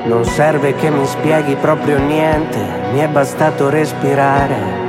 Non serve che mi spieghi proprio niente, mi è bastato respirare.